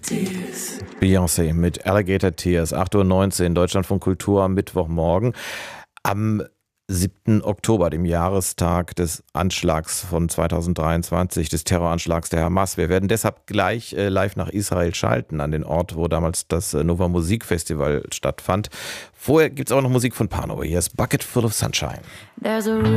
Beyoncé mit Alligator Tears, 8:19 Uhr, Deutschlandfunk Kultur am Mittwochmorgen. Am 7. Oktober, dem Jahrestag des Anschlags von 2023, des Terroranschlags der Hamas. Wir werden deshalb gleich live nach Israel schalten, an den Ort, wo damals das Nova Musikfestival stattfand. Vorher gibt es auch noch Musik von Pano. Hier ist Bucket Full of Sunshine.